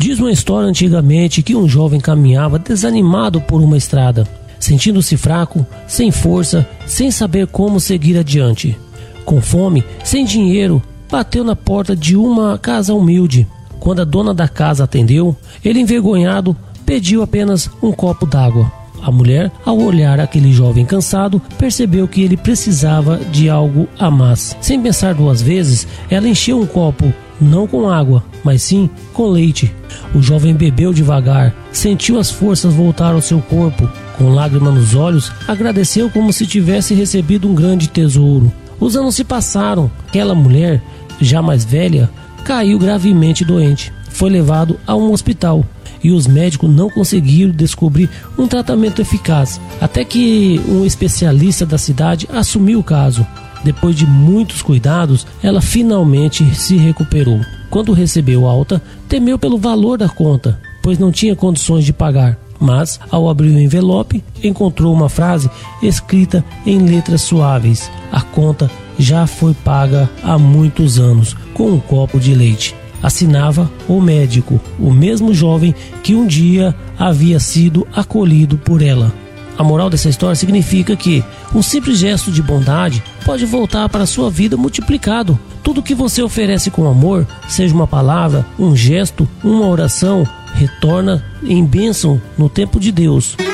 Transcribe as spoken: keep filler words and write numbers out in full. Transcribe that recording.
Diz uma história antigamente que um jovem caminhava desanimado por uma estrada, sentindo-se fraco, sem força, sem saber como seguir adiante. Com fome, sem dinheiro, bateu na porta de uma casa humilde. Quando a dona da casa atendeu, ele, envergonhado, pediu apenas um copo d'água. A mulher, ao olhar aquele jovem cansado, percebeu que ele precisava de algo a mais. Sem pensar duas vezes, ela encheu um copo, não com água, mas sim com leite. O jovem bebeu devagar, sentiu as forças voltar ao seu corpo. Com lágrimas nos olhos, agradeceu como se tivesse recebido um grande tesouro. Os anos se passaram. Aquela mulher, já mais velha, caiu gravemente doente. Foi levado a um hospital e os médicos não conseguiram descobrir um tratamento eficaz, até que um especialista da cidade assumiu o caso. Depois de muitos cuidados, ela finalmente se recuperou. Quando recebeu alta, temeu pelo valor da conta, pois não tinha condições de pagar. Mas, ao abrir o envelope, encontrou uma frase escrita em letras suaves: a conta já foi paga há muitos anos, com um copo de leite. Assinava o médico, o mesmo jovem que um dia havia sido acolhido por ela. A moral dessa história significa que um simples gesto de bondade pode voltar para a sua vida multiplicado. Tudo que você oferece com amor, seja uma palavra, um gesto, uma oração, retorna em bênção no tempo de Deus.